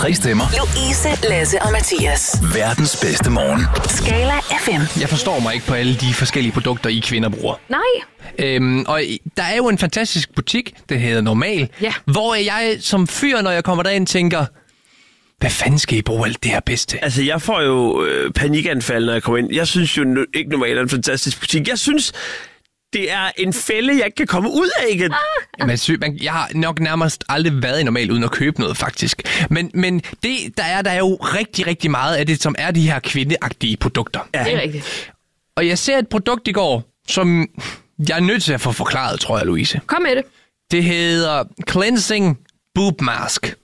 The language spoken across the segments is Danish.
3 stemmer. Louise, Lasse og Mathias. Verdens bedste morgen. Skala FM. Jeg forstår mig ikke på alle de forskellige produkter, I kvinder bruger. Nej. Og der er jo en fantastisk butik, der hedder Normal, hvor jeg som fyr, når jeg kommer derind, tænker, hvad fanden skal I bruge alt det her bedste? Altså, jeg får jo panikanfald, når jeg kommer ind. Jeg synes jo ikke Normal er en fantastisk butik. Jeg synes, det er en fælde, jeg ikke kan komme ud af igen. Jeg har nok nærmest aldrig været i Normal uden at købe noget, faktisk. Men det, der er jo rigtig, rigtig meget af det, som er de her kvindeagtige produkter. Ja. Det er rigtigt. Og jeg ser et produkt i går, som jeg er nødt til at få forklaret, tror jeg, Louise. Kom med det. Det hedder Cleansing Boob Mask.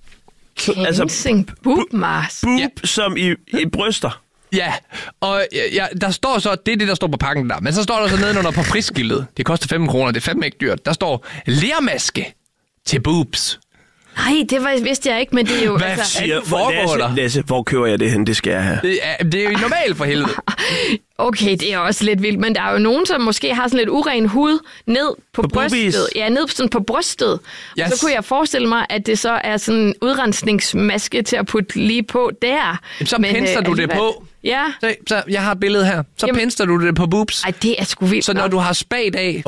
Cleansing Boob Mask. Boob som i bryster. Ja, og der står så, det er det, der står på pakken der. Men så står der så nedenunder på prisskiltet. Det koster 5 kroner, det er fandme ikke dyrt. Der står lermaske til boobs. Nej, det vidste jeg ikke, men det er jo... Hvad foregår der? Lasse, hvor køber jeg det hen? Det skal jeg have. Det er jo normalt for helvede. Okay, det er også lidt vildt, men der er jo nogen, som måske har sådan lidt uren hud ned på brystet. Boobies. Ja, ned sådan på brystet. Yes. Og så kunne jeg forestille mig, at det så er sådan en udrensningsmaske til at putte lige på der. Så pensler du det på. Ja. Så jeg har et billede her. Så pensler du det på boobs. Ej, det er sgu vildt. Så når du har spad af,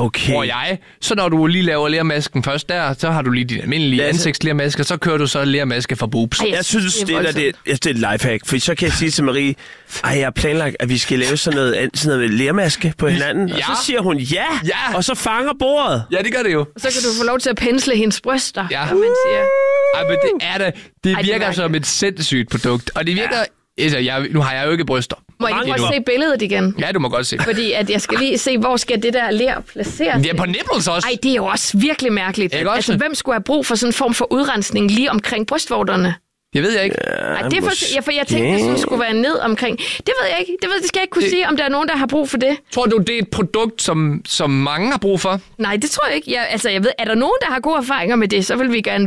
så når du lige laver lermasken først der, så har du lige din almindelige ansigtslermaske, så kører du så lermaske for boobs. Ej, jeg synes, det er et lifehack, for så kan jeg sige til Marie, jeg har planlagt, at vi skal lave sådan noget lermaske på hinanden. Ja. Og så siger hun ja, og så fanger bordet. Ja, det gør det jo. Så kan du få lov til at pensle hendes bryster, som man siger. Ej, men det er det. Det virker som et sindssygt produkt, og det virker... Altså, nu har jeg jo ikke bryster. Må jeg ikke godt se billedet igen? Ja, du må godt se. Fordi at jeg skal lige se, hvor skal det der ler placeres? Det er på nipples også. Ej, det er jo også virkelig mærkeligt. Altså, hvem skulle have brug for sådan en form for udrensning lige omkring brystvorterne? Jeg ved jeg ikke. Ej, det er for jeg tænkte, at det skulle være ned omkring. Det ved jeg ikke. Det skal jeg ikke kunne sige, om der er nogen, der har brug for det. Tror du, det er et produkt, som mange har brug for? Nej, det tror jeg ikke. Jeg ved, er der nogen, der har gode erfaringer med det, så vil vi gerne